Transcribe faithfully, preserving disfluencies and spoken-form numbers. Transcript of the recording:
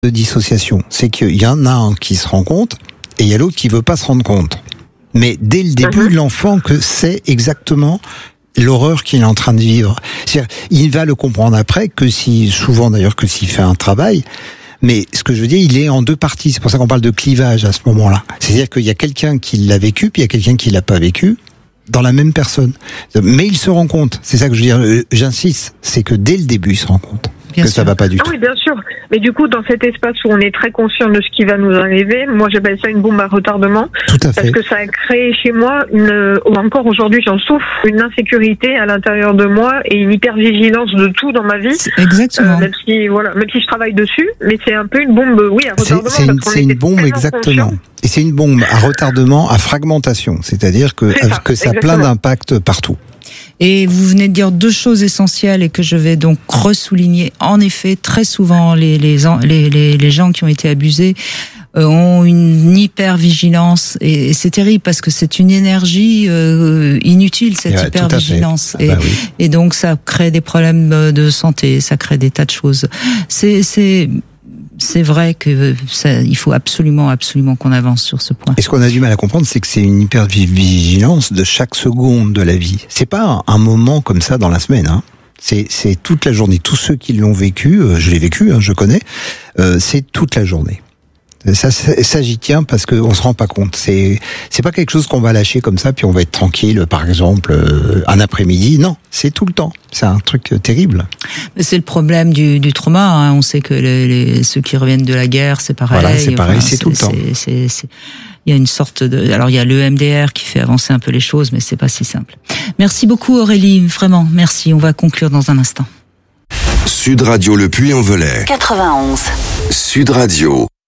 de dissociation. C'est qu'il y en a un qui se rend compte et il y a l'autre qui veut pas se rendre compte. Mais dès le début, uh-huh. l'enfant que sait exactement l'horreur qu'il est en train de vivre. C'est-à-dire, il va le comprendre après que si, souvent d'ailleurs que s'il fait un travail. Mais ce que je veux dire, il est en deux parties. C'est pour ça qu'on parle de clivage à ce moment-là. C'est-à-dire qu'il y a quelqu'un qui l'a vécu, puis il y a quelqu'un qui l'a pas vécu dans la même personne. Mais il se rend compte. C'est ça que je veux dire. J'insiste. C'est que dès le début, il se rend compte. Bien que sûr. Ça va pas du ah tout. Oui, bien sûr. Mais du coup, dans cet espace où on est très conscient de ce qui va nous arriver, moi j'appelle ça une bombe à retardement. Tout à fait. Parce que ça a créé chez moi une, ou encore aujourd'hui j'en souffre, une insécurité à l'intérieur de moi et une hypervigilance de tout dans ma vie. Exactement. Euh, même si, voilà, même si je travaille dessus, mais c'est un peu une bombe, oui, à retardement. C'est, c'est une, c'est une bombe, exactement. Conscient. Et c'est une bombe à retardement, à fragmentation. C'est-à-dire que, ça, que ça a plein d'impacts partout. Et vous venez de dire deux choses essentielles et que je vais donc ressouligner. En effet, très souvent, les, les, les, les, les gens qui ont été abusés euh, ont une hypervigilance. Et, et c'est terrible parce que c'est une énergie euh, inutile, cette ouais, hypervigilance. Et, ah bah oui. et donc, ça crée des problèmes de santé, ça crée des tas de choses. C'est... c'est C'est vrai que ça, il faut absolument, absolument qu'on avance sur ce point. Et ce qu'on a du mal à comprendre, c'est que c'est une hypervigilance de chaque seconde de la vie. C'est pas un moment comme ça dans la semaine, hein. C'est, c'est toute la journée. Tous ceux qui l'ont vécu, euh, je l'ai vécu, hein, je connais, euh, c'est toute la journée. Ça, ça, ça j'y tiens parce qu'on se rend pas compte. C'est, c'est pas quelque chose qu'on va lâcher comme ça puis on va être tranquille, par exemple, euh, un après-midi. Non, c'est tout le temps. C'est un truc terrible. Mais c'est le problème du, du trauma. Hein. On sait que les, les, ceux qui reviennent de la guerre, c'est pareil. Voilà, c'est pareil, enfin, c'est, c'est tout le temps. C'est, c'est, c'est, il y a une sorte de. Alors il y a l'E M D R qui fait avancer un peu les choses, mais c'est pas si simple. Merci beaucoup Aurélie, vraiment. Merci. On va conclure dans un instant. Sud Radio Le Puy-en-Velay. quatre-vingt-onze. Sud Radio.